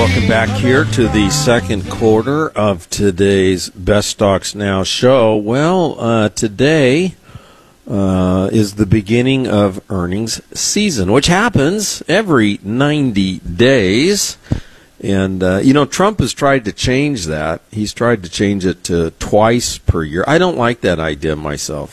welcome back here to the second quarter of today's Best Stocks Now show. Well, today is the beginning of earnings season, which happens every 90 days. And, Trump has tried to change that. He's tried to change it to twice per year. I don't like that idea myself.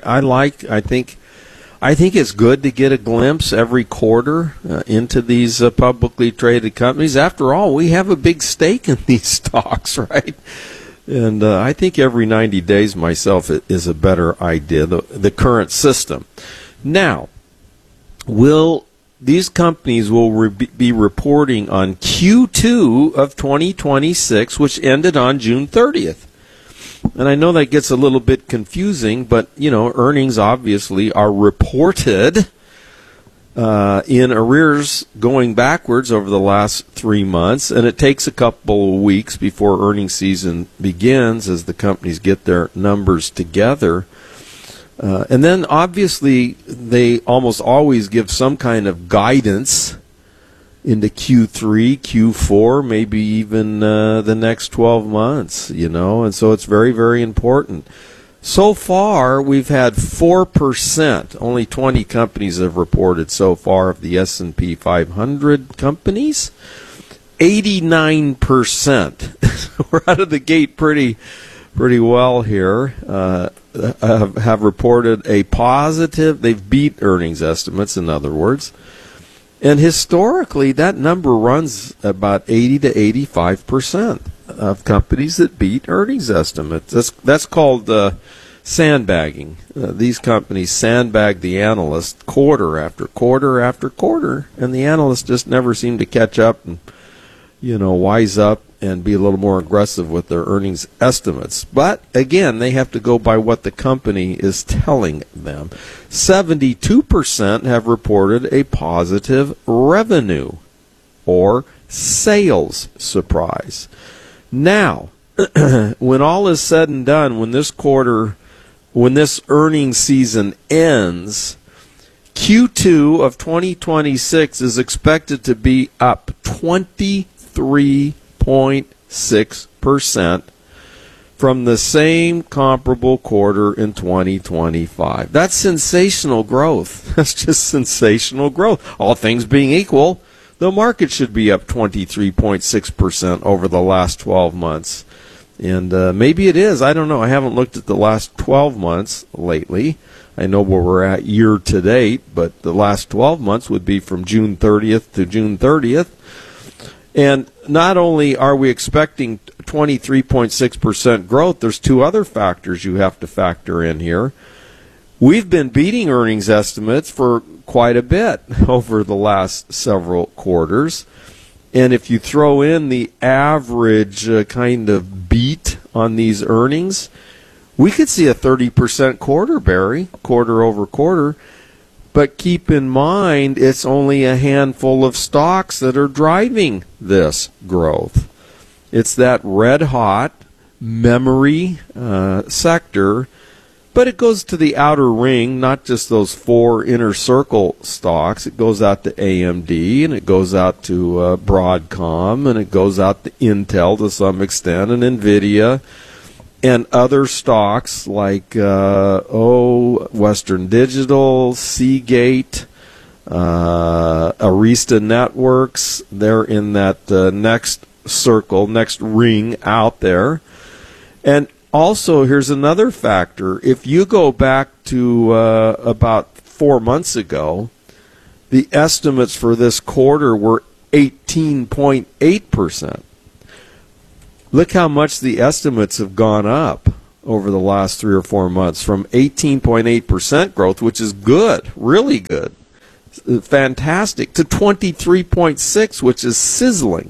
I think it's good to get a glimpse every quarter into these publicly traded companies. After all, we have a big stake in these stocks, right? And I think every 90 days myself is a better idea, the current system. Now, these companies will be reporting on Q2 of 2026, which ended on June 30th. And I know that gets a little bit confusing, but, earnings obviously are reported in arrears going backwards over the last 3 months, and it takes a couple of weeks before earnings season begins as the companies get their numbers together. And then, obviously, they almost always give some kind of guidance into Q3, Q4, maybe even the next 12 months, and so it's very, very important. So far, we've had 4%. Only 20 companies have reported so far of the S&P 500 companies. 89%. We're out of the gate pretty well here. Have reported a positive. They've beat earnings estimates, in other words. And historically, that number runs about 80 to 85% of companies that beat earnings estimates. That's called sandbagging. These companies sandbag the analyst quarter after quarter after quarter, and the analysts just never seem to catch up and, wise up and be a little more aggressive with their earnings estimates. But, again, they have to go by what the company is telling them. 72% have reported a positive revenue or sales surprise. Now, when all is said and done, when this earnings season ends, Q2 of 2026 is expected to be up 23.6% from the same comparable quarter in 2025. That's sensational growth. That's just sensational growth. All things being equal, the market should be up 23.6% over the last 12 months. And maybe it is. I don't know. I haven't looked at the last 12 months lately. I know where we're at year to date, but the last 12 months would be from June 30th to June 30th. And not only are we expecting 23.6% growth, there's two other factors you have to factor in here. We've been beating earnings estimates for quite a bit over the last several quarters. And if you throw in the average kind of beat on these earnings, we could see a 30% quarter, Barry, quarter over quarter. But keep in mind, it's only a handful of stocks that are driving this growth. It's that red-hot memory sector, but it goes to the outer ring, not just those four inner circle stocks. It goes out to AMD, and it goes out to Broadcom, and it goes out to Intel to some extent, and NVIDIA, and other stocks like Western Digital, Seagate, Arista Networks. They're in that next circle, next ring out there. And also, here's another factor. If you go back to about 4 months ago, the estimates for this quarter were 18.8%. Look how much the estimates have gone up over the last 3 or 4 months, from 18.8% growth, which is good, really good, fantastic, to 23.6%, which is sizzling.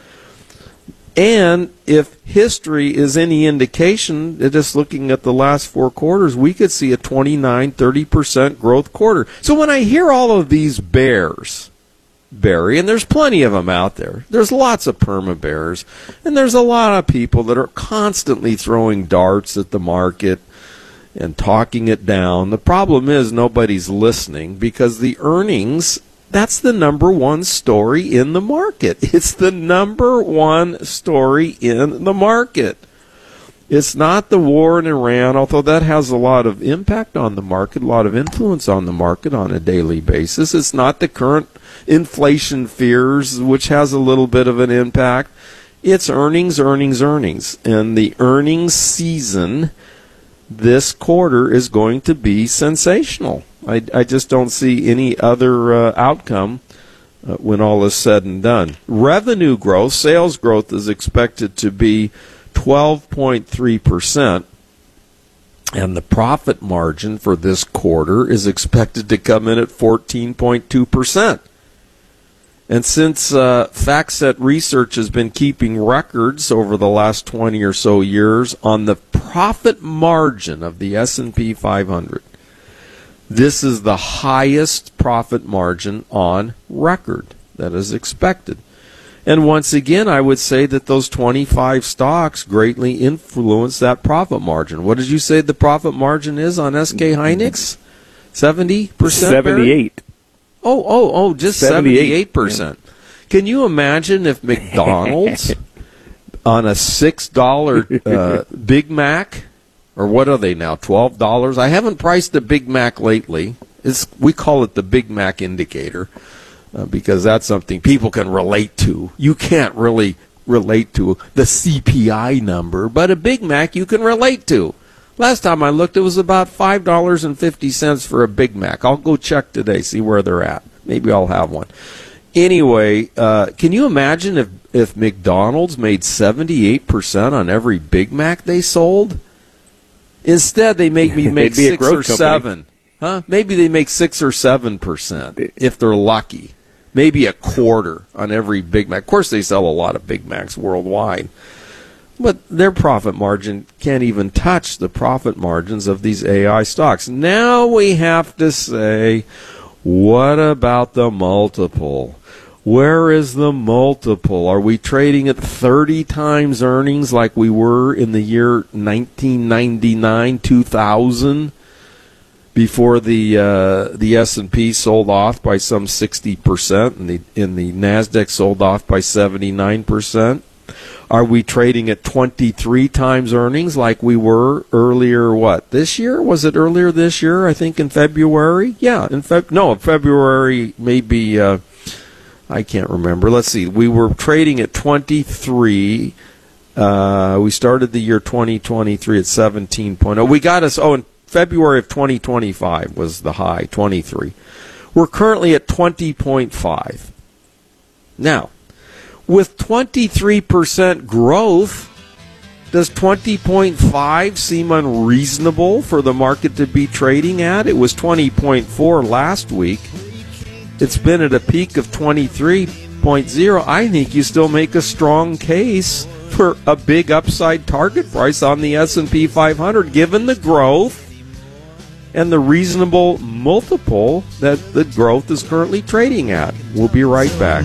And if history is any indication, just looking at the last 4 quarters, we could see a 29-30% growth quarter. So when I hear all of these bears, Barry, and there's plenty of them out there. There's lots of perma bears, and there's a lot of people that are constantly throwing darts at the market and talking it down. The problem is nobody's listening because the earnings That's the number one story in the market. It's the number one story in the market. It's not the war in Iran, although that has a lot of impact on the market, a lot of influence on the market on a daily basis. It's not the current inflation fears, which has a little bit of an impact. It's earnings, earnings, earnings. And the earnings season this quarter is going to be sensational. I just don't see any other outcome when all is said and done. Revenue growth, sales growth is expected to be 12.3%, and the profit margin for this quarter is expected to come in at 14.2%. And since FactSet Research has been keeping records over the last 20 or so years on the profit margin of the S&P 500, this is the highest profit margin on record that is expected. And once again, I would say that those 25 stocks greatly influence that profit margin. What did you say the profit margin is on SK Hynix? 70%? 78. Just 78%. Yeah. Can you imagine if McDonald's on a $6 Big Mac, or what are they now, $12? I haven't priced a Big Mac lately. We call it the Big Mac indicator. Because that's something people can relate to. You can't really relate to the CPI number, but a Big Mac you can relate to. Last time I looked, it was about $5.50 for a Big Mac. I'll go check today, see where they're at. Maybe I'll have one. Anyway, can you imagine if McDonald's made 78% on every Big Mac they sold? Instead, they make me make 6 or 7. Maybe they make 6 or 7% if they're lucky. Maybe a quarter on every Big Mac. Of course, they sell a lot of Big Macs worldwide. But their profit margin can't even touch the profit margins of these AI stocks. Now we have to say, what about the multiple? Where is the multiple? Are we trading at 30 times earnings like we were in the year 1999, 2000? Before the S&P sold off by some 60%, and the Nasdaq sold off by 79%. Are we trading at 23 times earnings like we were earlier? This year? Was it earlier this year? I think in February. Yeah, February. Maybe I can't remember. Let's see. We were trading at 23. We started the year 2023 at 17.0. We got us. In February of 2025 was the high, 23. We're currently at 20.5. Now, with 23% growth, does 20.5 seem unreasonable for the market to be trading at? It was 20.4 last week. It's been at a peak of 23.0. I think you still make a strong case for a big upside target price on the S&P 500, given the growth and the reasonable multiple that the growth is currently trading at. We'll be right back.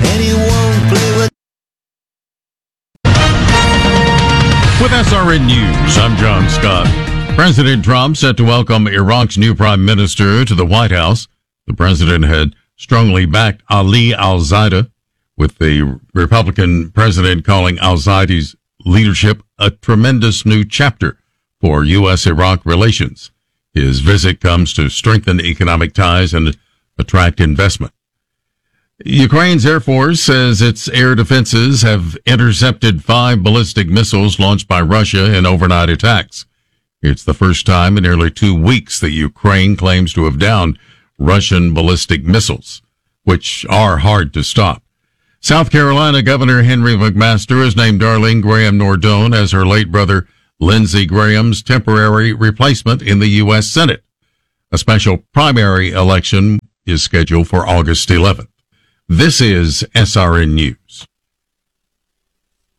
With SRN News, I'm John Scott. President Trump set to welcome Iraq's new prime minister to the White House. The president had strongly backed Ali al-Zaida, with the Republican president calling al-Zaidi's leadership a tremendous new chapter for U.S.-Iraq relations. His visit comes to strengthen economic ties and attract investment. Ukraine's Air Force says its air defenses have intercepted 5 ballistic missiles launched by Russia in overnight attacks. It's the first time in nearly 2 weeks that Ukraine claims to have downed Russian ballistic missiles, which are hard to stop. South Carolina Governor Henry McMaster has named Darlene Graham Nordone as her late brother Lindsey Graham's temporary replacement in the U.S. Senate. A special primary election is scheduled for August 11th. This is SRN News.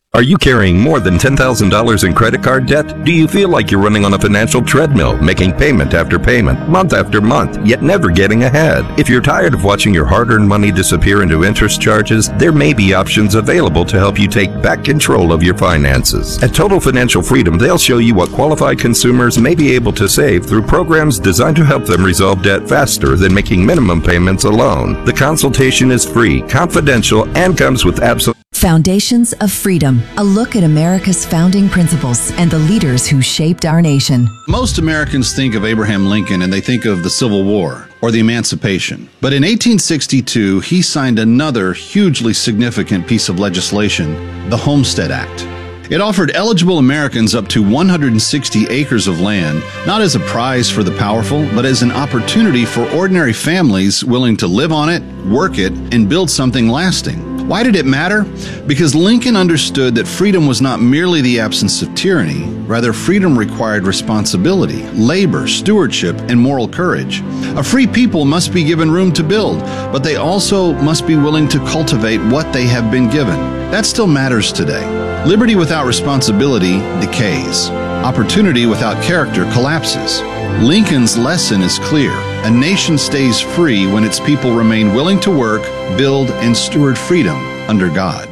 Are you carrying more than $10,000 in credit card debt? Do you feel like you're running on a financial treadmill, making payment after payment, month after month, yet never getting ahead? If you're tired of watching your hard-earned money disappear into interest charges, there may be options available to help you take back control of your finances. At Total Financial Freedom, they'll show you what qualified consumers may be able to save through programs designed to help them resolve debt faster than making minimum payments alone. The consultation is free, confidential, and comes with absolute Foundations of Freedom, a look at America's founding principles and the leaders who shaped our nation. Most Americans think of Abraham Lincoln and they think of the Civil War or the Emancipation. But in 1862, he signed another hugely significant piece of legislation, the Homestead Act. It offered eligible Americans up to 160 acres of land, not as a prize for the powerful, but as an opportunity for ordinary families willing to live on it, work it, and build something lasting. Why did it matter? Because Lincoln understood that freedom was not merely the absence of tyranny. Rather, freedom required responsibility, labor, stewardship, and moral courage. A free people must be given room to build, but they also must be willing to cultivate what they have been given. That still matters today. Liberty without responsibility decays. Opportunity without character collapses. Lincoln's lesson is clear. A nation stays free when its people remain willing to work, build, and steward freedom under God.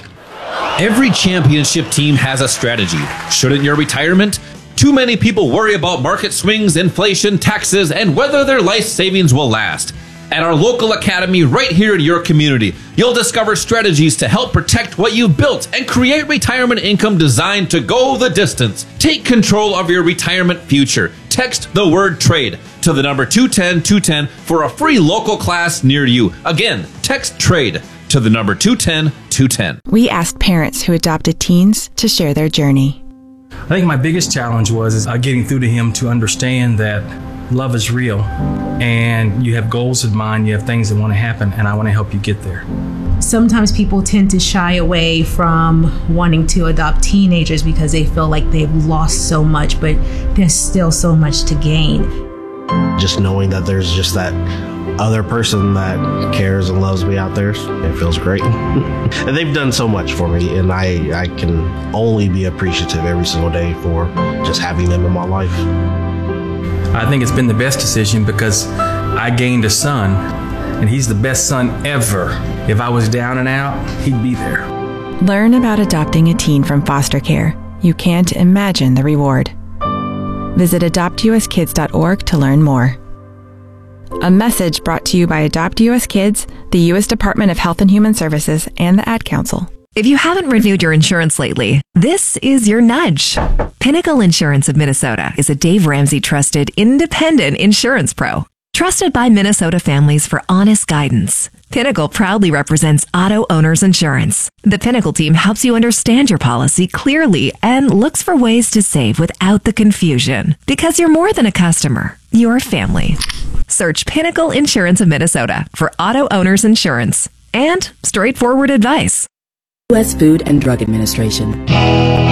Every championship team has a strategy. Shouldn't your retirement? Too many people worry about market swings, inflation, taxes, and whether their life savings will last. At our local academy right here in your community, you'll discover strategies to help protect what you've built and create retirement income designed to go the distance. Take control of your retirement future. Text the word TRADE to the number 210-210 for a free local class near you. Again, text TRADE to the number 210-210. We asked parents who adopted teens to share their journey. I think my biggest challenge was getting through to him to understand that love is real and you have goals in mind, you have things that want to happen, and I want to help you get there. Sometimes people tend to shy away from wanting to adopt teenagers because they feel like they've lost so much, but there's still so much to gain. Just knowing that there's just that other person that cares and loves me out there, it feels great. And they've done so much for me, and I can only be appreciative every single day for just having them in my life. I think it's been the best decision because I gained a son, and he's the best son ever. If I was down and out, he'd be there. Learn about adopting a teen from foster care. You can't imagine the reward. Visit adoptuskids.org to learn more. A message brought to you by Adopt US Kids, the U.S. Department of Health and Human Services, and the Ad Council. If you haven't renewed your insurance lately, this is your nudge. Pinnacle Insurance of Minnesota is a Dave Ramsey trusted independent insurance pro. Trusted by Minnesota families for honest guidance. Pinnacle proudly represents auto owners insurance. The Pinnacle team helps you understand your policy clearly and looks for ways to save without the confusion. Because you're more than a customer, you're family. Search Pinnacle Insurance of Minnesota for auto owners insurance and straightforward advice. U.S. Food and Drug Administration.